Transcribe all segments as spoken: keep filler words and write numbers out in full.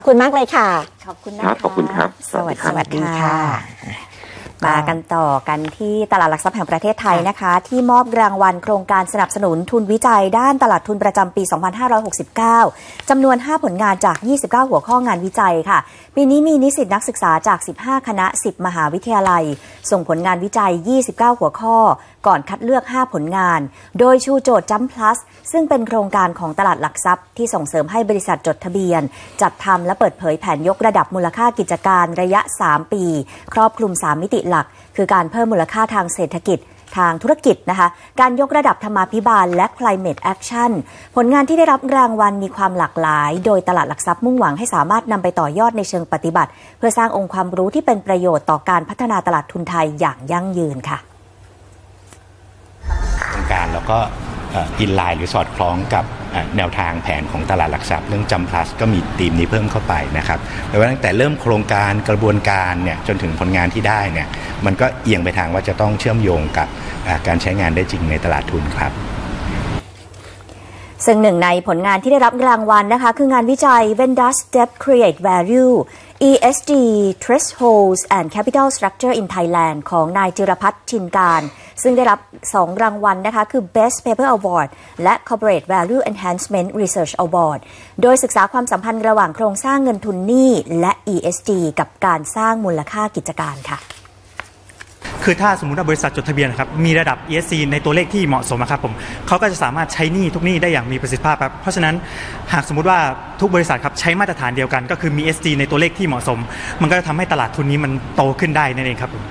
ขอบคุณมากเลยค่ะขอบคุณนะคะขอบคุณครับสวัสดีสวัสดีค่ะมากันต่อกันที่ตลาดหลักทรัพย์แห่งประเทศไทยนะคะที่มอบรางวัลโครงการสนับสนุนทุนวิจัยด้านตลาดทุนประจำปี สองพันห้าร้อยหกสิบเก้า จำนวน ห้า ผลงานจาก ยี่สิบเก้า หัวข้องานวิจัยค่ะปีนี้มีนิสิตนักศึกษาจาก สิบห้า คณะ สิบ มหาวิทยาลัยส่งผลงานวิจัย ยี่สิบเก้า หัวข้อก่อนคัดเลือก ห้า ผลงานโดยชูโจทย์ Jump Plus ซึ่งเป็นโครงการของตลาดหลักทรัพย์ที่ส่งเสริมให้บริษัทจดทะเบียนจัดทำและเปิดเผยแผนยกระดับมูลค่ากิจการระยะ สาม ปีครอบคลุม สาม มิติหลักคือการเพิ่มมูลค่าทางเศรษฐกิจทางธุรกิจนะคะการยกระดับธรรมาภิบาลและ Climate Action ผลงานที่ได้รับรางวัลมีความหลากหลายโดยตลาดหลักทรัพย์มุ่งหวังให้สามารถนำไปต่อยอดในเชิงปฏิบัติเพื่อสร้างองค์ความรู้ที่เป็นประโยชน์ต่อการพัฒนาตลาดทุนไทยอย่างยั่งยืนค่ะโครงการแล้วก็อินไลน์หรือสอดคล้องกับแนวทางแผนของตลาดหลักทรัพย์เรื่อง Jump Plus ก็มีธีมนี้เพิ่มเข้าไปนะครับแปลว่าตั้งแต่เริ่มโครงการกระบวนการเนี่ยจนถึงผลงานที่ได้เนี่ยมันก็เอียงไปทางว่าจะต้องเชื่อมโยงกับการใช้งานได้จริงในตลาดทุนครับซึ่งหนึ่งในผลงานที่ได้รับรางวัลนะคะคืองานวิจัย When Does Debt Create Value อี เอส จี Thresholds and Capital Structure in Thailand ของนายจิรพัฒน์ชินการซึ่งได้รับสองรางวัลนะคะคือ Best Paper Award และ Corporate Value Enhancement Research Award โดยศึกษาความสัมพันธ์ระหว่างโครงสร้างเงินทุนหนี้และ อี เอส จี กับการสร้างมูลค่ากิจการค่ะคือถ้าสมมุติว่าบริษัทจดทะเบียนครับมีระดับ อี เอส ซี ในตัวเลขที่เหมาะสมครับผมเขาก็จะสามารถใช้หนี้ทุกหนี้ได้อย่างมีประสิทธิภาพครับเพราะฉะนั้นหากสมมุติว่าทุกบริษัทครับใช้มาตรฐานเดียวกันก็คือมี เอส จี ในตัวเลขที่เหมาะสมมันก็จะทำให้ตลาดทุนนี้มันโตขึ้นได้นั่นเองครับผม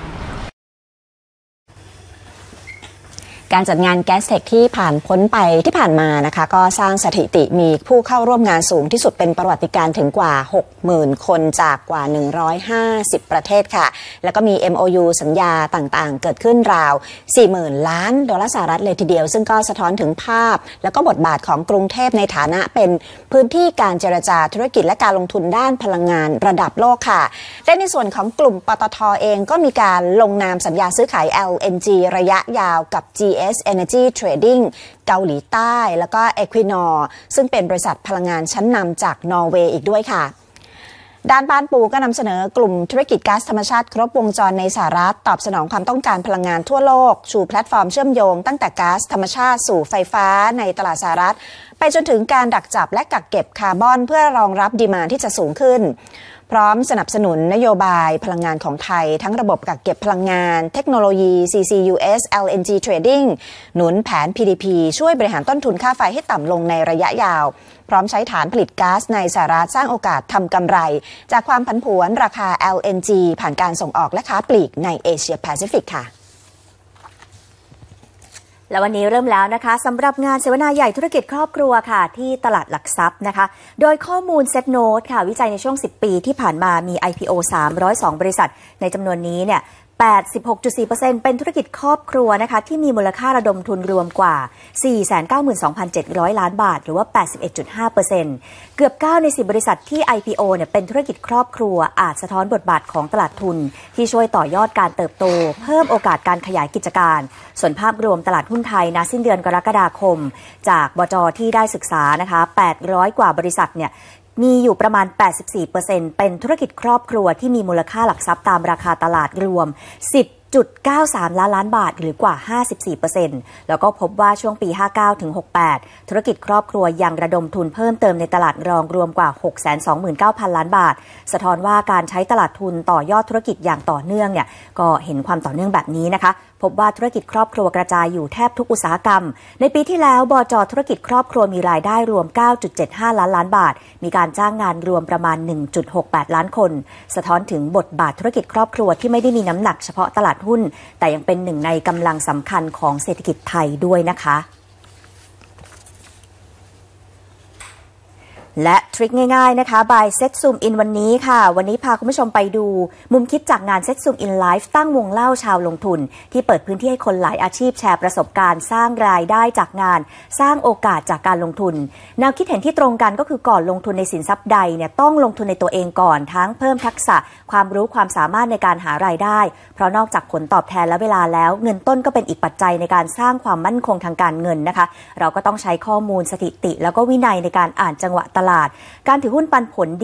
การจัดงาน Gastech ที่ผ่านพ้นไปที่ผ่านมานะคะก็สร้างสถิติมีผู้เข้าร่วมงานสูงที่สุดเป็นประวัติการณ์ถึงกว่า หกหมื่น คนจากกว่าหนึ่งร้อยห้าสิบประเทศค่ะแล้วก็มี เอ็ม โอ ยู สัญญาต่างๆเกิดขึ้นราว สี่หมื่น ล้านดอลลาร์สหรัฐเลยทีเดียวซึ่งก็สะท้อนถึงภาพแล้วก็บทบาทของกรุงเทพในฐานะเป็นพื้นที่การเจรจาธุรกิจและการลงทุนด้านพลังงานระดับโลกค่ะและในส่วนของกลุ่มปตท.เองก็มีการลงนามสัญญาซื้อขาย แอล เอ็น จี ระยะยาวกับ จี เอส Energy Trading เกาหลีใต้แล้วก็ Equinor ซึ่งเป็นบริษัทพลังงานชั้นนำจากนอร์เวย์อีกด้วยค่ะด้านบ้านปูก็นำเสนอกลุ่มธุรกิจก๊าซธรรมชาติครบวงจรในสหรัฐตอบสนองความต้องการพลังงานทั่วโลกชูแพลตฟอร์มเชื่อมโยงตั้งแต่ก๊าซธรรมชาติสู่ไฟฟ้าในตลาดสหรัฐไปจนถึงการดักจับและกักเก็บคาร์บอนเพื่อรองรับดีมานด์ที่จะสูงขึ้นพร้อมสนับสนุนนโยบายพลังงานของไทยทั้งระบบกักเก็บพลังงานเทคโนโลยี ซี ซี ยู เอส แอล เอ็น จี Trading หนุนแผน พี ดี พี ช่วยบริหารต้นทุนค่าไฟให้ต่ำลงในระยะยาวพร้อมใช้ฐานผลิตก๊าซในสหรัฐสร้างโอกาสทำกำไรจากความผันผวนราคา แอล เอ็น จี ผ่านการส่งออกและค้าปลีกในเอเชียแปซิฟิกค่ะและวันนี้เริ่มแล้วนะคะสำหรับงานเสวนาใหญ่ธุรกิจครอบครัวค่ะที่ตลาดหลักทรัพย์นะคะโดยข้อมูลเซ็ตโนตค่ะวิจัยในช่วงสิบปีที่ผ่านมามี ไอ พี โอ สามร้อยสอง บริษัทในจำนวนนี้เนี่ย แปดสิบหกจุดสี่เปอร์เซ็นต์ เป็นธุรกิจครอบครัวนะคะที่มีมูลค่าระดมทุนรวมกว่า สี่แสนเก้าหมื่นสองพันเจ็ดร้อย ล้านบาทหรือว่า แปดสิบเอ็ดจุดห้าเปอร์เซ็นต์ เกือบเก้าในสิบบริษัทที่ ไอ พี โอ เนี่ยเป็นธุรกิจครอบครัวอาจสะท้อนบทบาทของตลาดทุนที่ช่วยต่อยอดการเติบโตเพิ่มโอกาสการขยายกิจการส่วนภาพรวมตลาดหุ้นไทยณสิ้นเดือนกรกฎาคมจากบจ.ที่ได้ศึกษานะคะแปดร้อยกว่าบริษัทเนี่ยมีอยู่ประมาณ แปดสิบสี่เปอร์เซ็นต์ เป็นธุรกิจครอบครัวที่มีมูลค่าหลักทรัพย์ตามราคาตลาดรวม สิบจุดเก้าสาม ล้านล้านบาทหรือกว่า ห้าสิบสี่เปอร์เซ็นต์ แล้วก็พบว่าช่วงปี ห้าเก้าถึงหกสิบแปด ธุรกิจครอบครัวยังระดมทุนเพิ่มเติมในตลาดรองรวมกว่า หกแสนสองหมื่นเก้าพัน ล้านบาทสะท้อนว่าการใช้ตลาดทุนต่อยอดธุรกิจอย่างต่อเนื่องเนี่ยก็เห็นความต่อเนื่องแบบนี้นะคะพบว่าธุรกิจครอบครัวกระจายอยู่แทบทุกอุตสาหกรรมในปีที่แล้วบจ.ธุรกิจครอบครัวมีรายได้รวม เก้าจุดเจ็ดห้า ล้านล้านบาทมีการจ้างงานรวมประมาณ หนึ่งจุดหกแปด ล้านคนสะท้อนถึงบทบาทธุรกิจครอบครัวที่ไม่ได้มีน้ำหนักเฉพาะตลาดหุ้นแต่ยังเป็นหนึ่งในกำลังสำคัญของเศรษฐกิจไทยด้วยนะคะและทริคง่ายๆนะคะ by Set Zoom In วันนี้ค่ะวันนี้พาคุณผู้ชมไปดูมุมคิดจากงาน Set Zoom In Live ตั้งวงเล่าชาวลงทุนที่เปิดพื้นที่ให้คนหลายอาชีพแชร์ประสบการณ์สร้างรายได้จากงานสร้างโอกาสจากการลงทุนแนวคิดเห็นที่ตรงกันก็คือก่อนลงทุนในสินทรัพย์ใดเนี่ยต้องลงทุนในตัวเองก่อนทั้งเพิ่มทักษะความรู้ความสามารถในการหารายได้เพราะนอกจากผลตอบแทนและเวลาแล้วเงินต้นก็เป็นอีกปัจจัยในการสร้างความมั่นคงทางการเงินนะคะเราก็ต้องใช้ข้อมูลสถิติแล้วก็วินัยในการอ่านจังหวะตลาดการถือหุ้นปันผล